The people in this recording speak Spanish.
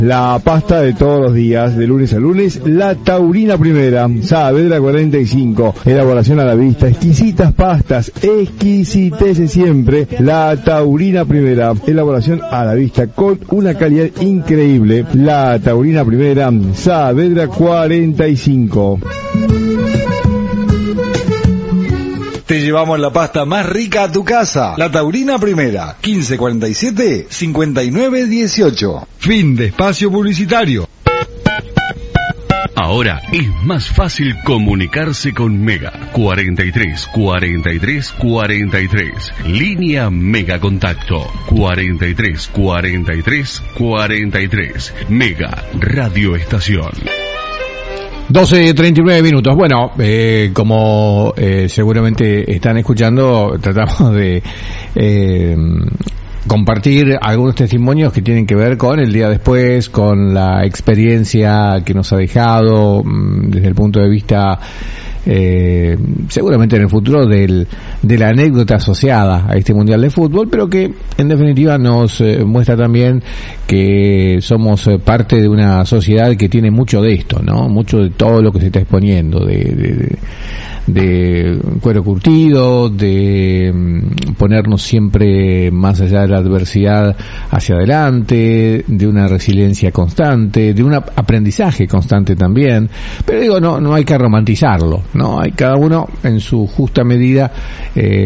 La pasta de todos los días, de lunes a lunes, la Taurina Primera, Saavedra 45, elaboración a la vista, exquisitas pastas, exquisitece siempre, la Taurina Primera, elaboración a la vista con una calidad increíble, la Taurina Primera, Saavedra 45. Te llevamos la pasta más rica a tu casa. La Taurina Primera, 1547-5918. Fin de espacio publicitario. Ahora es más fácil comunicarse con Mega. 43 43 43. Línea Mega Contacto. 43 43 43. Mega Radio Estación. 12:39 minutos. Bueno, como seguramente están escuchando, tratamos de compartir algunos testimonios que tienen que ver con el día después, con la experiencia que nos ha dejado desde el punto de vista seguramente en el futuro de la anécdota asociada a este Mundial de Fútbol, pero que en definitiva nos muestra también que somos parte de una sociedad que tiene mucho de esto, ¿no? Mucho de todo lo que se está exponiendo, de cuero curtido, de ponernos siempre más allá de la adversidad hacia adelante, de una resiliencia constante, de un aprendizaje constante también. Pero digo, no hay que romantizarlo, ¿no? Hay cada uno en su justa medida